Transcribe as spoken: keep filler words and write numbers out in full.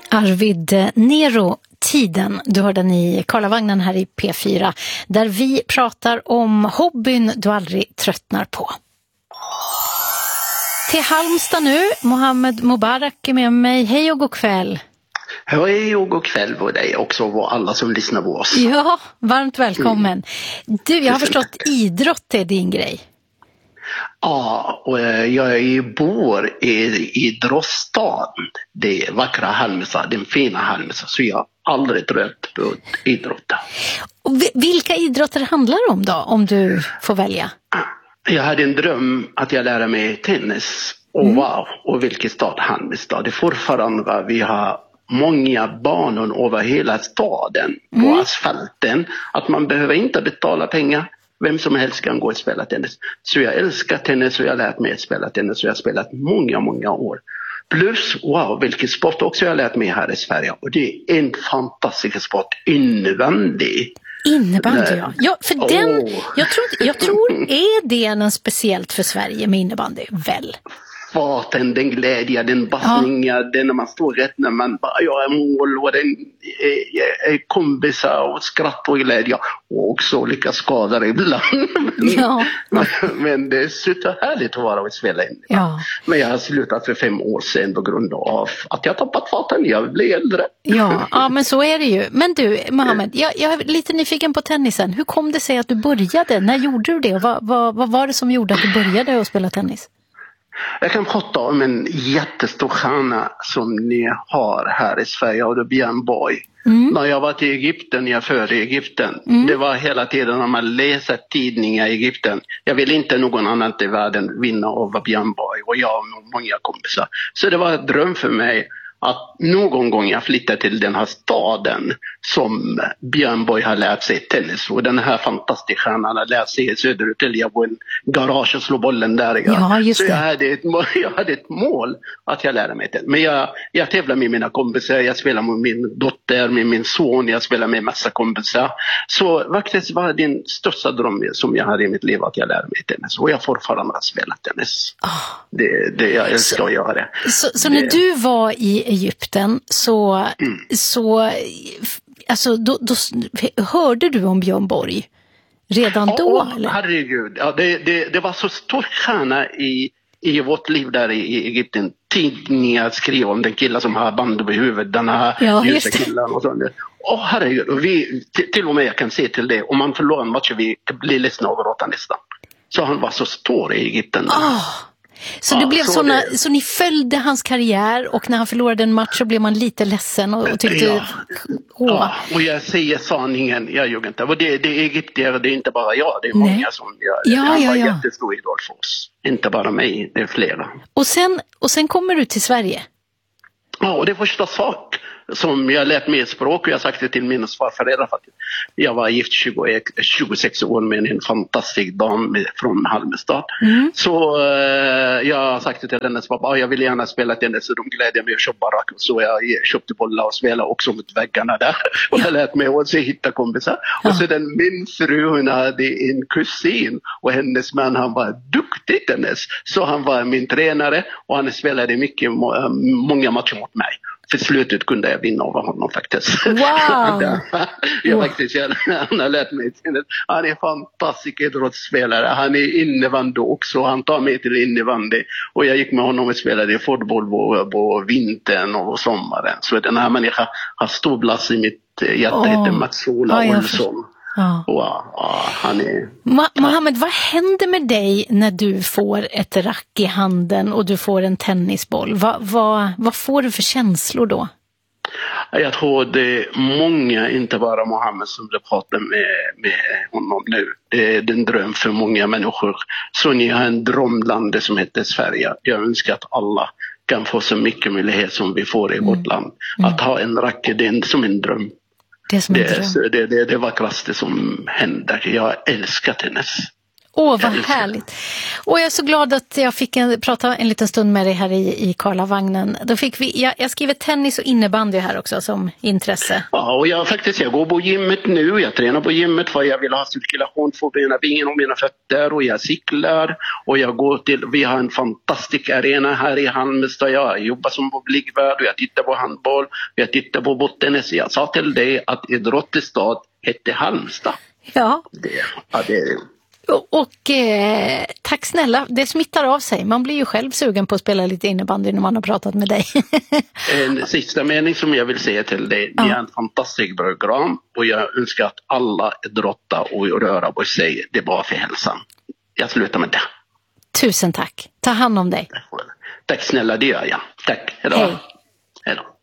Arvid Nero, Tiden. Du hörde den i Karlavagnen här i P fyra, där vi pratar om hobbyn du aldrig tröttnar på. Till Halmstad nu, Mohammed Mubarak är med mig. Hej och god kväll. Hej och god kväll på dig också och alla som lyssnar på oss. Ja, varmt välkommen. Mm. Du, jag har förstått idrott är din grej. Ja, och jag bor i idrottsstaden. Det är vackra Halmstad, den fina Halmstad. Så jag har aldrig trött på idrott. Och vilka idrotter handlar det om då, om du får välja? Jag hade en dröm att jag lärde mig tennis. Och mm. wow, och vilken stad Halmstad. Det är fortfarande vi har många banor över hela staden på mm. asfalten. Att man behöver inte betala pengar. Vem som helst kan gå och spela tennis. Så jag älskar tennis och jag har lärt mig att spela tennis. Och jag har spelat många, många år. Plus, wow, vilken sport också jag har lärt mig här i Sverige. Och det är en fantastisk sport, innebandy. Innebandy, ja. Ja, för oh. den, jag tror, jag tror är det en speciellt för Sverige med innebandy, väl? Farten, den glädje, den bassningen, ja. Den när man står rätt, när man bara gör mål och den är, är kompisar och skratt och glädje och också lika skador ibland. Ja. men, men det är så härligt att vara och spela in. Ja. Men jag har slutat för fem år sedan på grund av att jag tappat farten, jag blir äldre. Ja, ja, men så är det ju. Men du, Mohammed, jag, jag är lite nyfiken på tennisen. Hur kom det sig att du började? När gjorde du det? Och vad, vad, vad var det som gjorde att du började att spela tennis? Jag kan prata om en jättestor stjärna som ni har här i Sverige, och det är Björn Borg. Mm. När jag var till Egypten, jag födde i Egypten. Mm. Det var hela tiden när man läser tidningar i Egypten. Jag vill inte någon annan i världen vinna över Björn Borg, och jag och många kompisar. Så det var en dröm för mig att någon gång jag flyttar till den här staden som Björn Borg har lärt sig tennis. Och den här fantastiska stjärnan har lärt sig i söderut. Jag var i en garage och slog bollen där. Ja, just det. Så jag hade, ett, jag hade ett mål att jag lärde mig tennis. Men jag, jag tävlar med mina kompisar. Jag spelar med min dotter, med min son. Jag spelar med massa kompisar. Så faktiskt var det den största drömmen som jag hade i mitt liv att jag lärde mig tennis. Och jag fortfarande har spelat tennis. Oh. Det, det jag älskar så, att göra det. Så, så det. när du var i Egypten så, mm. så alltså, då, då hörde du om Björn Borg redan då? Oh, eller? Herregud, ja, det, det, det var så stor stjärna i, i vårt liv där i, i Egypten. Tidningar skrev om den killen som har band över huvudet, den här ja, ljusa killen och sånt. Åh oh, herregud, och vi, till, till och med jag kan se till det, om man förlorar en match vi blir ledsna och gråta nästan. Så han var så stor i Egypten. Oh. Så det ja, blev så, såna, det... så ni följde hans karriär, och när han förlorade en match så blev man lite ledsen och, och tyckte ja. Åh. Ja, och jag säger sanningen, jag ljuger inte. Och det, det är egyptier, det är inte bara jag, det är många. Nej. Som gör det. Ja, Han ja, var ja. jättestor idol för oss. Inte bara mig, det är flera. Och sen, och sen kommer du till Sverige. Ja, och det första sak som jag lärt mig språk, och jag har sagt det till mina svärföräldrar faktiskt. Jag var gift tjugo, tjugosex år med en fantastisk dam från Halmstad. Mm. Så uh, jag har sagt det till hennes pappa, jag vill gärna spela tennis, så de glädjer mig att köpa rack. Så jag köpte bollar och spelade också mot väggarna där. Och jag lärt mig att hitta kompisar. Ja. Och sedan min fru, hon hade en kusin, och hennes man, han var duktig tennis. Så han var min tränare, och han spelade mycket, många matcher mot mig. För slutet kunde jag vinna över honom faktiskt. Wow! jag faktiskt, jag, han har lärt mig. Han är en fantastisk idrottsspelare. Han är innebandy också. Han tar mig till innebandy. Och jag gick med honom och spelade fotboll på, på vintern och sommaren. Så den här människan har stor plats i mitt hjärta. Oh. Heter Mats-Ola oh, Olsson. Ja. Wow, wow, han är... Ma- Mohammed, vad händer med dig när du får ett rack i handen och du får en tennisboll? Va, va, vad får du för känslor då? Jag tror det är många, inte bara Mohammed, som du pratar med, med honom nu. Det är en dröm för många människor. Så ni har en drömland som heter Sverige. Jag önskar att alla kan få så mycket möjlighet som vi får i mm. vårt land. Mm. Att ha en rack, det är som en dröm. Det är som en dröm. Det, det, det, det var krasst det som händer. Jag älskar tennis. Åh, vad härligt. Och jag är så glad att jag fick en, prata en liten stund med dig här i, i Karlavagnen. Då fick vi, jag, jag skriver tennis och innebandy här också som intresse. Ja, och jag faktiskt, jag går på gymmet nu. Jag tränar på gymmet för jag vill ha cirkulation för mina ben och mina fötter. Och jag cyklar. Och jag går till, vi har en fantastisk arena här i Halmstad. Jag jobbar som publikvärd och jag tittar på handboll. Jag tittar på bottennis. Jag sa till dig att idrottstad hette Halmstad. Ja. Det, ja, det Och, och eh, tack snälla, det smittar av sig. Man blir ju själv sugen på att spela lite innebandy när man har pratat med dig. En sista mening som jag vill säga till dig. Det är en fantastisk program och jag önskar att alla idrottar och röra på sig. Det är bra för hälsan. Jag slutar med det. Tusen tack. Ta hand om dig. Tack snälla, det gör jag. Tack. Hejdå. Hej. Hejdå.